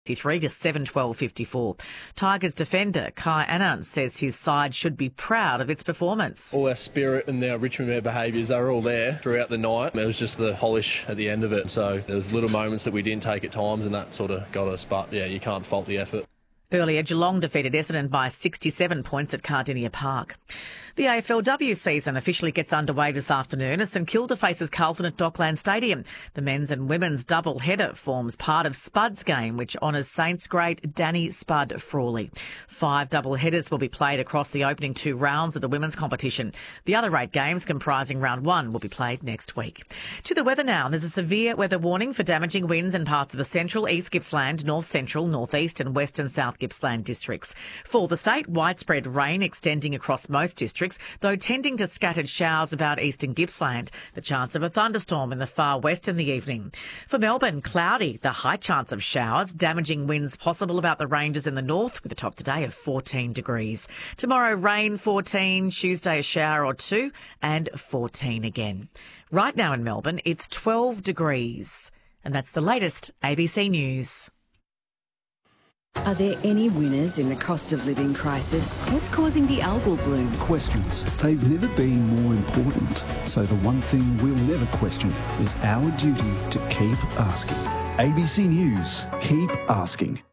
to 7-12-54. Tigers defender Kai Anand says his side should be proud of its performance. All our spirit and our Richmond Mayor behaviours, they were all there throughout the night. It was just the polish at the end of it. So there was little moments that we didn't take at times and that sort of got us. But yeah, you can't fault the effort. Earlier, Geelong defeated Essendon by 67 points at Cardinia Park. The AFLW season officially gets underway this afternoon as St Kilda faces Carlton at Dockland Stadium. The men's and women's double header forms part of Spud's game, which honours Saints great Danny Spud Frawley. 5 double headers will be played across the opening 2 rounds of the women's competition. The other 8 games comprising round 1 will be played next week. To the weather now. There's a severe weather warning for damaging winds in parts of the central, east Gippsland, north central, northeast and western south Gippsland districts. For the state, widespread rain extending across most districts, though tending to scattered showers about eastern Gippsland. The chance of a thunderstorm in the far west in the evening. For Melbourne, cloudy, the high chance of showers, damaging winds possible about the ranges in the north with a top today of 14 degrees. Tomorrow, rain 14, Tuesday a shower or 2 and 14 again. Right now in Melbourne, it's 12 degrees. And that's the latest ABC News. Are there any winners in the cost of living crisis? What's causing the algal bloom? Questions. They've never been more important. So the one thing we'll never question is our duty to keep asking. ABC News. Keep asking.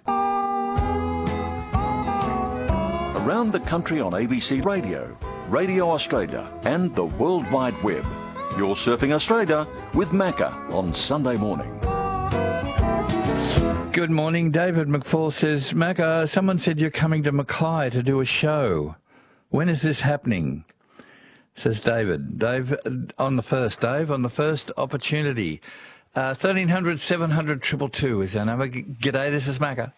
Around the country on ABC Radio, Radio Australia and the World Wide Web. You're Surfing Australia with Macca on Sunday morning. Good morning. David McFall says, Macca, someone said you're coming to Mackay to do a show. When is this happening? Says David. Dave, on the first opportunity. 1300 700 222 is our number. G'day, this is Macca.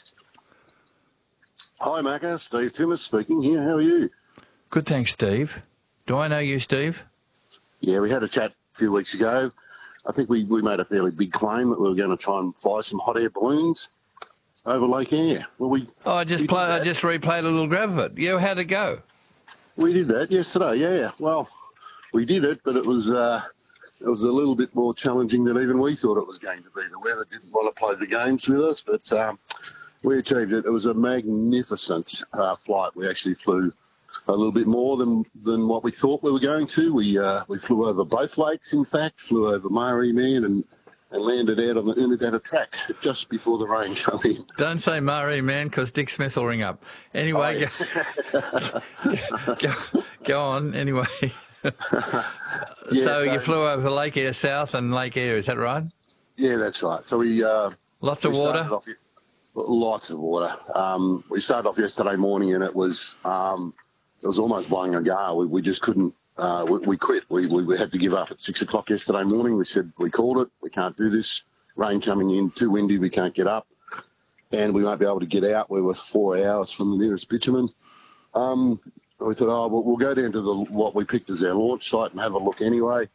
Hi, Macca. Steve Timmis speaking here. How are you? Good, thanks, Steve. Do I know you, Steve? Yeah, we had a chat a few weeks ago. I think we made a fairly big claim that we were going to try and fly some hot air balloons over Lake Eyre. Well, I just replayed a little grab of it. Yeah, how'd it go? We did that yesterday, yeah. Well, we did it, but it was a little bit more challenging than even we thought it was going to be. The weather didn't want to play the games with us, but we achieved it. It was a magnificent flight. We actually flew a little bit more than what we thought we were going to. We flew over both lakes, in fact, flew over Marie Man and landed out on the Unadilla track just before the rain came in. Don't say Marie Man because Dick Smith will ring up. Anyway, go on, anyway. So you flew over Lake Eyre South and Lake Eyre, is that right? Yeah, that's right. So we... Lots of water? Lots of water. We started off yesterday morning and it was almost blowing a gale. We just couldn't. We quit. We had to give up at 6 o'clock yesterday morning. We said we called it. We can't do this. Rain coming in, too windy. We can't get up, and we won't be able to get out. We were 4 hours from the nearest bitumen. We thought, we'll go down to what we picked as our launch site and have a look anyway.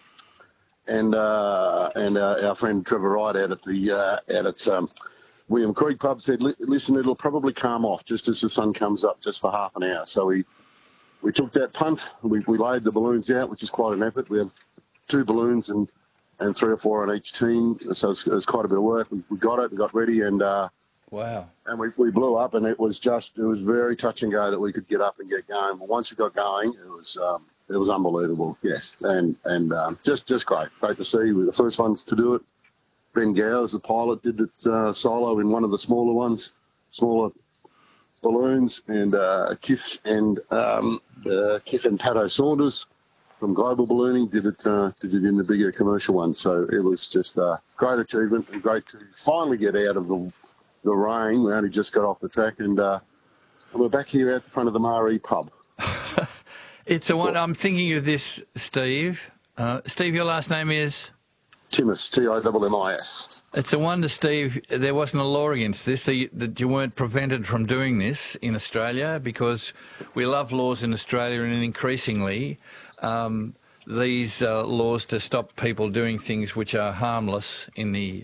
And our friend Trevor Wright out at William Creek pub said, listen, it'll probably calm off just as the sun comes up, just for half an hour. So we took that punt. We laid the balloons out, which is quite an effort. We have 2 balloons and 3 or 4 on each team. So it was quite a bit of work. We got it, we got ready, and wow. And we blew up, and it was very touch and go that we could get up and get going. But once we got going, it was unbelievable, yes. And just great to see. We were the first ones to do it. Ben Gowers, the pilot, did it solo in one of the smaller balloons, and Kif and Pato Saunders from Global Ballooning did it in the bigger commercial one. So it was just a great achievement and great to finally get out of the rain. We only just got off the track, and we're back here at the front of the Marie pub. It's a one. I'm thinking of this, Steve. Steve, your last name is? Timmis, Timmis. It's a wonder, Steve, there wasn't a law against this, that you weren't prevented from doing this in Australia, because we love laws in Australia, and increasingly these laws to stop people doing things which are harmless in the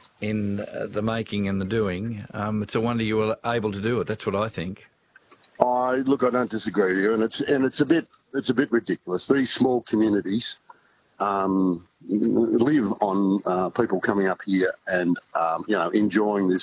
making and the doing. It's a wonder you were able to do it. That's what I think. I don't disagree with you, and it's a bit ridiculous. These small communities live on people coming up here and enjoying this